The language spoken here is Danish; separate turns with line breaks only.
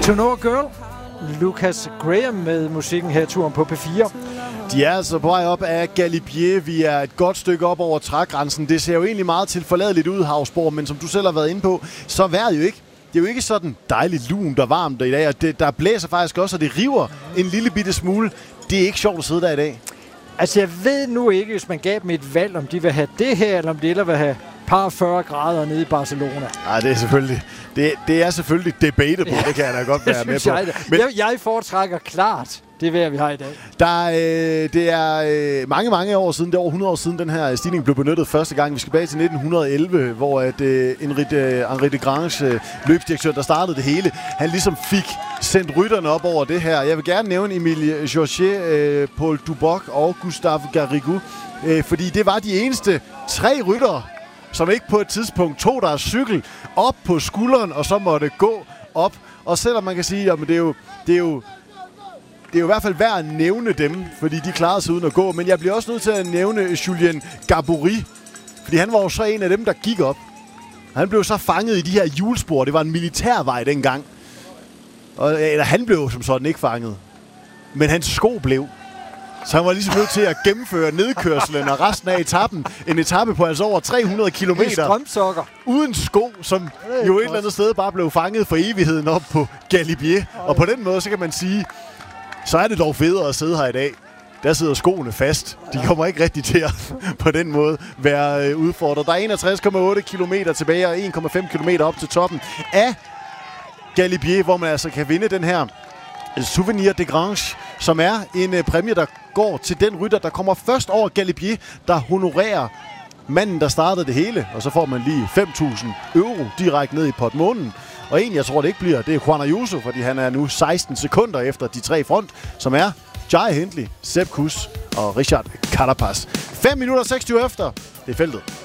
To Know a Girl. Lucas Graham med musikken her, turen på P4.
De er altså på vej op af Galibier. Vi er et godt stykke op over trægrænsen. Det ser jo egentlig meget tilforladeligt ud, Havsborg, men som du selv har været inde på, så er vejret jo ikke. Det er jo ikke sådan dejligt lunt og varmt i dag, og der blæser faktisk også, og det river en lille bitte smule. Det er ikke sjovt at sidde der i dag.
Altså, jeg ved nu ikke, hvis man gav dem et valg, om de vil have det her, eller om de ellers vil have par 40 grader nede i Barcelona.
Nej, det er selvfølgelig... Det er selvfølgelig debatable, ja, det kan jeg da godt være med på.
Men jeg foretrækker klart det vejr, vi har i dag.
Det er mange år siden, det er over 100 år siden, den her stigning blev benyttet første gang. Vi skal tilbage til 1911, hvor Henri de Grange, løbsdirektør, der startede det hele, han ligesom fik sendt rytterne op over det her. Jeg vil gerne nævne Emile Georget, Paul Duboc og Gustave Garrigou, fordi det var de eneste 3 ryttere, som ikke på et tidspunkt tog deres cykel op på skulderen, og så måtte gå op. Og selvom man kan sige, at det er jo i hvert fald værd at nævne dem, fordi de klarede sig uden at gå. Men jeg bliver også nødt til at nævne Julien Gaboury, fordi han var jo så en af dem, der gik op. Han blev så fanget i de her hjulspor. Det var en militærvej dengang. Eller han blev som sådan ikke fanget. Men hans sko blev. Så han var ligesom nødt til at gennemføre nedkørslen og resten af etappen. En etape på altså over 300 kilometer.
Strømsokker.
Uden sko, som jo et eller andet sted bare blev fanget for evigheden op på Galibier. Og på den måde, så kan man sige, så er det dog federe at sidde her i dag. Der sidder skoene fast. De kommer ikke rigtig til at på den måde være udfordret. Der er 61,8 kilometer tilbage og 1,5 kilometer op til toppen af Galibier, hvor man altså kan vinde den her Souvenir de Grange, som er en præmie, der går til den rytter, der kommer først over Galibier, der honorerer manden, der startede det hele. Og så får man lige 5.000 euro direkte ned i portemonnaien. Og en, jeg tror, det ikke bliver, det er Juan Ayuso, fordi han er nu 16 sekunder efter de 3 front, som er Jai Hindley, Sepp Kuss og Richard Carapaz. 5 minutter 26 efter, det er feltet.